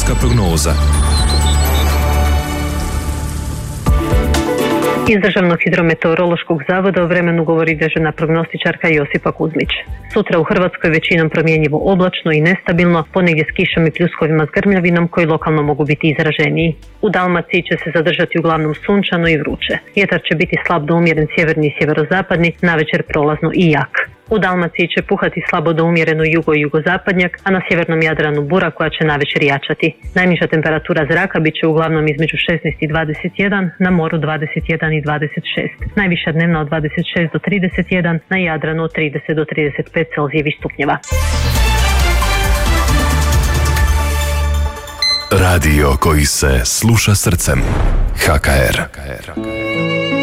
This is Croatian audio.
Hidrološka prognoza. Iz Državnog hidrometeorološkog zavoda o vremenu govori dežurna prognostičarka Josipa Kuzmić. Sutra u Hrvatskoj većinom promjenjivo oblačno i nestabilno, ponegdje s kišom i pljuskovima s grmljavinom koji lokalno mogu biti izraženiji. U Dalmaciji će se zadržati uglavnom sunčano i vruće. Vjetar će biti slab do umjeren sjeverni i sjeverozapadni, navečer prolazno i jak. U Dalmaciji će puhati slabo do umjereno jugo i jugozapadnjak, a na sjevernom Jadranu bura koja će navečer jačati. Najniža temperatura zraka bit će uglavnom između 16 i 21, na moru 21 i 26. Najviša dnevna od 26 do 31, na Jadranu od 30 do 35 Celzijevih stupnjeva. Radio koji se sluša srcem. HKR.